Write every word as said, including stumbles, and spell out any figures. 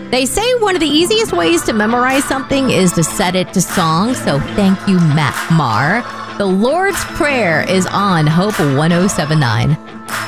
They say one of the easiest ways to memorize something is to set it to song, so thank you, Matt Marr. The Lord's Prayer is on Hope one oh seven point nine.